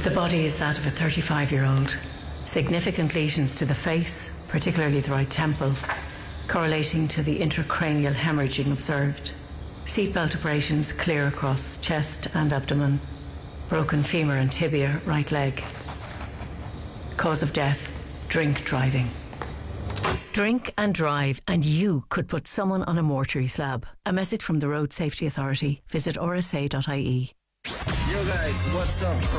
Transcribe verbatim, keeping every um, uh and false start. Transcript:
The body is that of a thirty-five-year-old. Significant lesions to the face, particularly the right temple, correlating to the intracranial hemorrhaging observed. Seatbelt abrasions clear across chest and abdomen. Broken femur and tibia, right leg. Cause of death, drink driving. Drink and drive and you could put someone on a mortuary slab. A message from the Road Safety Authority. Visit r s a dot i e. Yo guys, what's up?